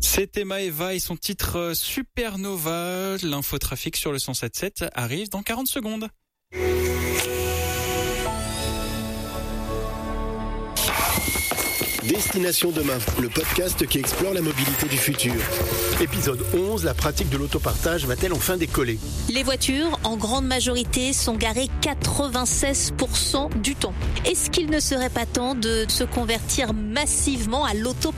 C'était Maeva et son titre Supernova. L'infotrafic sur le 107.7 arrive dans 40 secondes. Destination Demain, le podcast qui explore la mobilité du futur. Épisode 11, la pratique de l'autopartage va-t-elle enfin décoller ? Les voitures, en grande majorité, sont garées 96% du temps. Est-ce qu'il ne serait pas temps de se convertir massivement à l'autopartage ?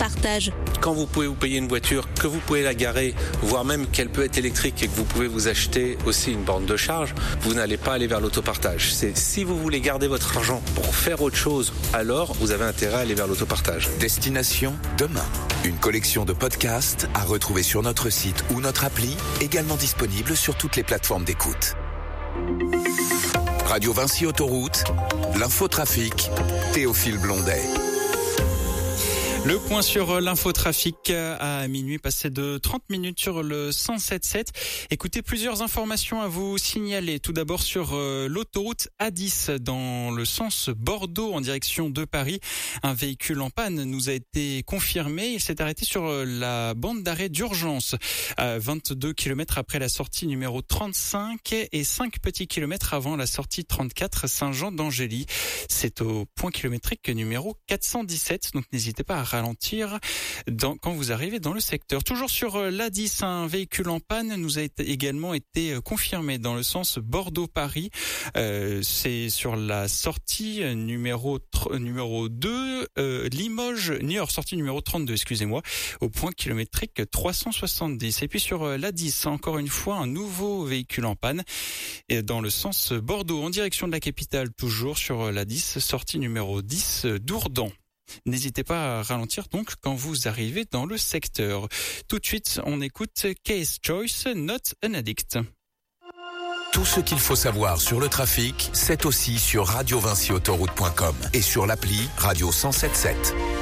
Quand vous pouvez vous payer une voiture, que vous pouvez la garer, voire même qu'elle peut être électrique et que vous pouvez vous acheter aussi une borne de charge, vous n'allez pas aller vers l'autopartage. Si vous voulez garder votre argent pour faire autre chose, alors vous avez intérêt à aller vers l'autopartage. Destination Demain, une collection de podcasts à retrouver sur notre site ou notre appli, également disponible sur toutes les plateformes d'écoute. Radio Vinci Autoroute, l'infotrafic, Théophile Blondet. Le point sur l'infotrafic à minuit, passé de 30 minutes sur le 107.7. Écoutez, plusieurs informations à vous signaler. Tout d'abord sur l'autoroute A10 dans le sens Bordeaux en direction de Paris. Un véhicule en panne nous a été confirmé. Il s'est arrêté sur la bande d'arrêt d'urgence à 22 km après la sortie numéro 35 et 5 petits kilomètres avant la sortie 34 Saint-Jean d'Angély. C'est au point kilométrique numéro 417. Donc n'hésitez pas à ralentir quand vous arrivez dans le secteur. Toujours sur l'A10, un véhicule en panne nous a également été confirmé dans le sens Bordeaux-Paris. C'est sur la sortie numéro 2, Limoges, Niort, sortie numéro 32, excusez-moi, au point kilométrique 370. Et puis sur l'A10, encore une fois, un nouveau véhicule en panne dans le sens Bordeaux, en direction de la capitale, toujours sur l'A10, sortie numéro 10, Dourdan. N'hésitez pas à ralentir donc quand vous arrivez dans le secteur. Tout de suite, on écoute Case Choice, Not an Addict. Tout ce qu'il faut savoir sur le trafic, c'est aussi sur radiovinciautoroute.com et sur l'appli Radio 107.7.